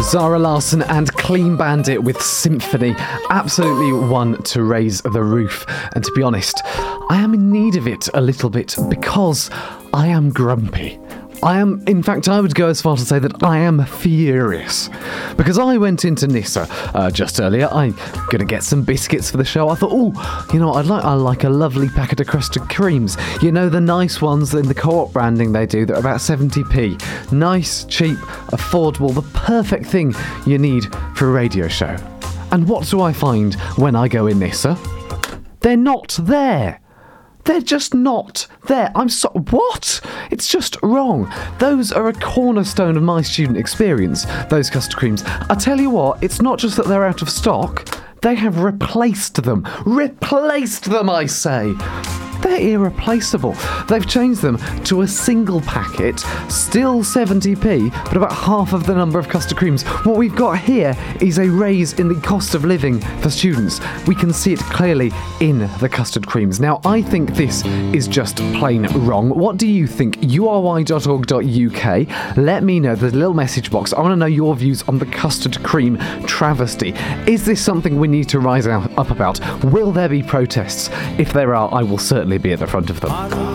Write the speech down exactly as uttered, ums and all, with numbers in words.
Zara Larsson and Clean Bandit with Symphony. Absolutely one to raise the roof. And to be honest, I am in need of it a little bit because I am grumpy. I am, in fact, I would go as far to say that I am furious. Because I went into Nissa uh, just earlier. I'm going to get some biscuits for the show. I thought, oh, you know, I'd like, I like a lovely packet of crusted creams. You know, the nice ones in the Co-op branding they do that are about seventy p. Nice, cheap, affordable, the perfect thing you need for a radio show. And what do I find when I go in Nissa? They're not there. They're just not there. I'm so... What? It's just wrong. Those are a cornerstone of my student experience, those custard creams. I tell you what, it's not just that they're out of stock. They have replaced them. Replaced them, I say. They're irreplaceable. They've changed them to a single packet, still seventy p, but about half of the number of custard creams. What we've got here is a raise in the cost of living for students. We can see it clearly in the custard creams. Now, I think this is just plain wrong. What do you think? u r y dot org dot u k. Let me know. There's a little message box. I want to know your views on the custard cream travesty. Is this something we need to rise up about? Will there be protests? If there are, I will certainly be at the front of them.